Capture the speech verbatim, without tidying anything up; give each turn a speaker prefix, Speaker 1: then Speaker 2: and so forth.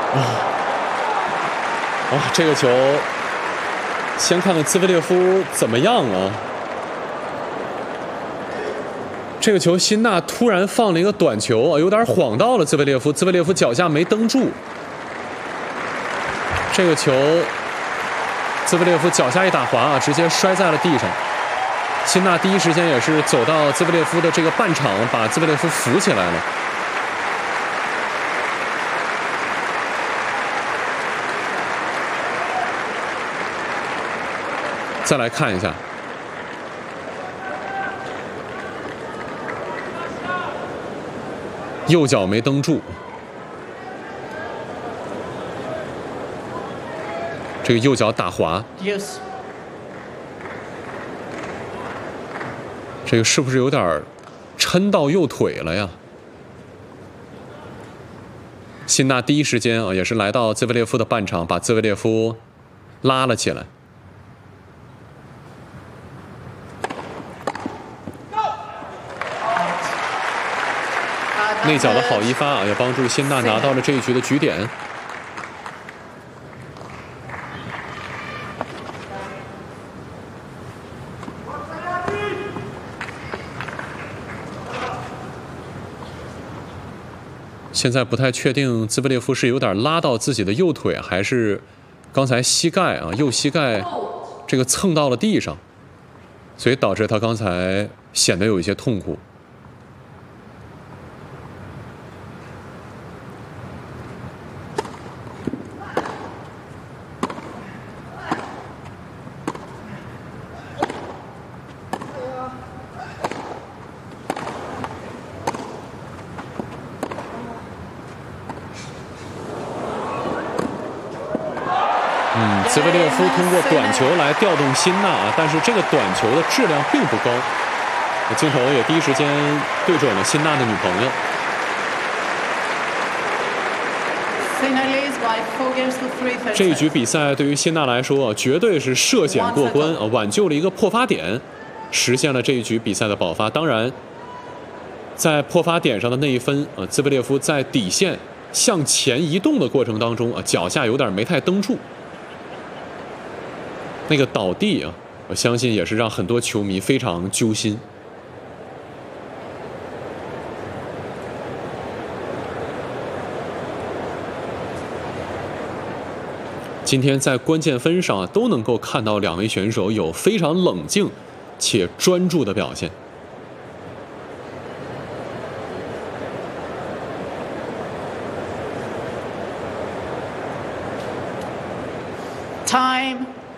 Speaker 1: 哇、哇，这个球，先看看兹维列夫怎么样啊？这个球，辛纳突然放了一个短球啊，有点晃到了兹维列夫，兹维列夫脚下没蹬住。这个球，兹维列夫脚下一打滑啊，直接摔在了地上。辛纳第一时间也是走到兹维列夫的这个半场，把兹维列夫扶起来了。再来看一下。右脚没蹬住，这个右脚打滑，
Speaker 2: Yes.
Speaker 1: 这个是不是有点抻到右腿了呀？辛纳第一时间啊，也是来到兹维列夫的半场，把兹维列夫拉了起来。内角的好一发啊，也帮助辛纳拿到了这一局的局点。现在不太确定兹维列夫是有点拉到自己的右腿，还是刚才膝盖啊右膝盖这个蹭到了地上，所以导致他刚才显得有一些痛苦。嗯，兹维列夫通过短球来调动辛纳啊，但是这个短球的质量并不高。镜头也第一时间对准了辛纳的女朋友。这一局比赛对于辛纳来说，绝对是涉险过关啊，挽救了一个破发点，实现了这一局比赛的爆发。当然，在破发点上的那一分啊，兹维列夫在底线向前移动的过程当中啊，脚下有点没太蹬住。那个倒地啊，我相信也是让很多球迷非常揪心。今天在关键分上啊，都能够看到两位选手有非常冷静且专注的表现。
Speaker 2: Time.